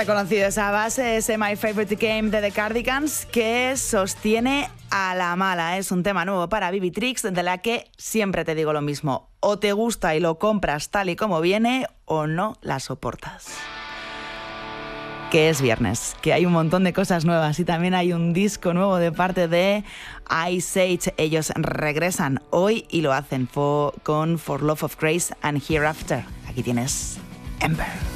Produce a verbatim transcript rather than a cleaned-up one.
reconocido esa base, ese My Favorite Game de The Cardigans, que sostiene a la mala. Es un tema nuevo para Bibi Tricks, de la que siempre te digo lo mismo. O te gusta y lo compras tal y como viene, o no la soportas. Que es viernes, que hay un montón de cosas nuevas y también hay un disco nuevo de parte de Ice Age. Ellos regresan hoy y lo hacen for, con For Love of Grace and Hereafter. Aquí tienes Ember.